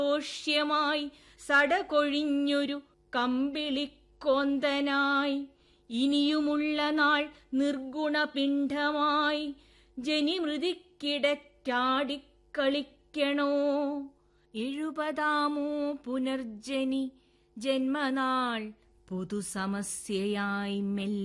ോഷ്യമായി സടകൊഴിഞ്ഞൊരു കമ്പിളിക്കൊന്തനായി ഇനിയുമുള്ള നാൾ നിർഗുണപിണ്ഡമായി ജനിമൃതിക്കിടയ്ക്കാടിക്കളിക്കണോ. 70 പുനർജനി ജന്മനാൾ പുതുസമസ്യയായി മെല്ലെ